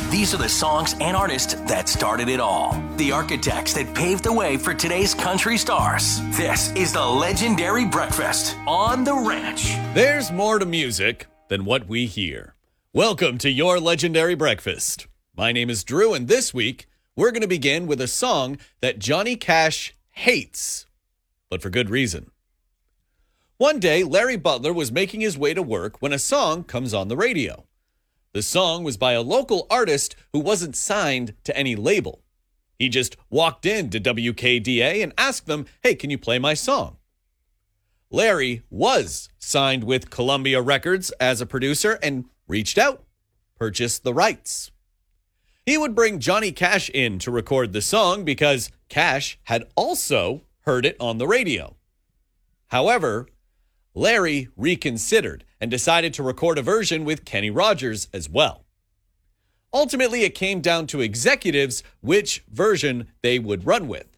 These are the songs and artists that started it all. The architects that paved the way for today's country stars. This is the Legendary Breakfast on the Ranch. There's more to music than what we hear. Welcome to your Legendary Breakfast. My name is Drew, and this week, we're going to begin with a song that Johnny Cash hates, but for good reason. One day, Larry Butler was making his way to work when a song comes on the radio. The song was by a local artist who wasn't signed to any label. He just walked in to WKDA and asked them, "Hey, can you play my song?" Larry was signed with Columbia Records as a producer and reached out, purchased the rights. He would bring Johnny Cash in to record the song because Cash had also heard it on the radio. However, Larry reconsidered and decided to record a version with Kenny Rogers as well. Ultimately, it came down to executives which version they would run with.